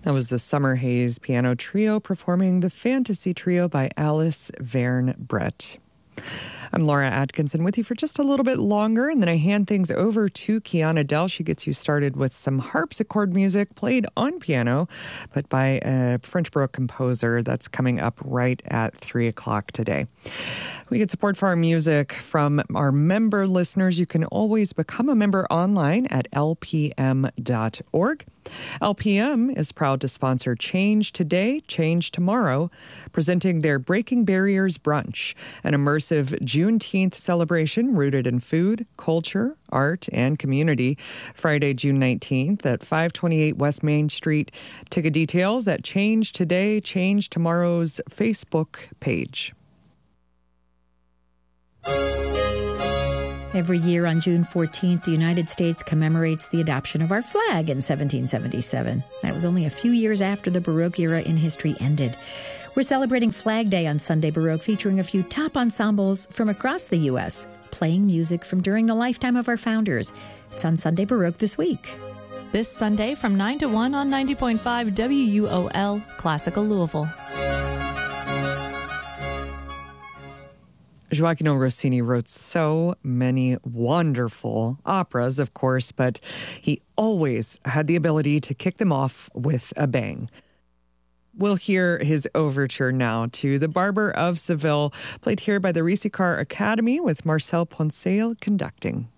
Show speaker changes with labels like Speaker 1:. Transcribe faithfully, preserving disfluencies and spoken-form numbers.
Speaker 1: That was the Summer Haze Piano Trio performing the Fantasy Trio by Alice Verne Brett. I'm Laura Atkinson with you for just a little bit longer, and then I hand things over to Kiana Dell. She gets you started with some harpsichord music played on piano, but by a French Baroque composer. That's coming up right at three o'clock today. We get support for our music from our member listeners. You can always become a member online at L P M dot org. L P M is proud to sponsor Change Today, Change Tomorrow, presenting their Breaking Barriers Brunch, an immersive Juneteenth celebration rooted in food, culture, art, and community. Friday, June nineteenth at five twenty-eight West Main Street. Ticket details at Change Today, Change Tomorrow's Facebook page.
Speaker 2: Every year on June fourteenth, the United States commemorates the adoption of our flag in seventeen seventy-seven. That was only a few years after the Baroque era in history ended. We're celebrating Flag Day on Sunday Baroque, featuring a few top ensembles from across the U S, playing music from during the lifetime of our founders. It's on Sunday Baroque this week.
Speaker 3: This Sunday from nine to one on ninety point five W U O L, Classical Louisville.
Speaker 1: Gioacchino Rossini wrote so many wonderful operas, of course, but he always had the ability to kick them off with a bang. We'll hear his overture now to The Barber of Seville, played here by the Ricicar Academy with Marcel Poncel conducting.